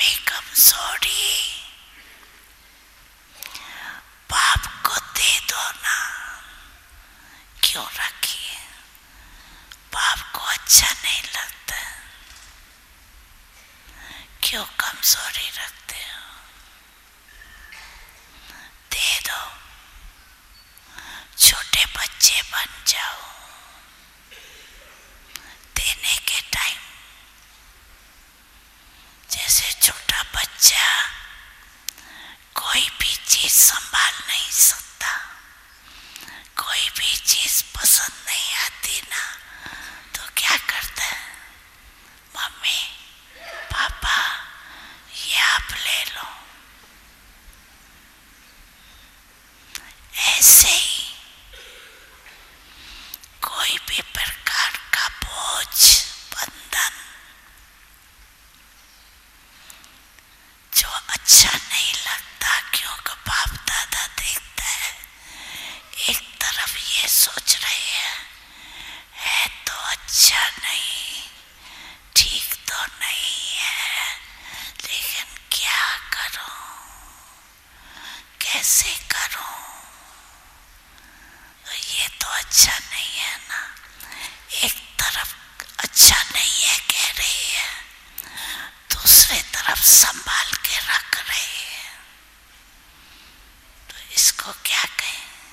में कमजोरी, बाप को दे दो ना, क्यों रखिए? बाप को अच्छा नहीं लगता, क्यों कमजोरी रखते हो? दे दो, छोटे बच्चे बन जाओ। देने के टाइम जैसे छोटा बच्चा कोई भी चीज संभाल नहीं सकता, कोई भी चीज पसंद नहीं आती ना, तो क्या करता है? मम्मी पापा ये आप ले लो। ऐसे ही कोई भी प्रकार का बोझ, बंधन जो अच्छा नहीं लगता, क्योंकि बाप दादा देखता है एक तरफ ये सोच रहे हैं है तो अच्छा नहीं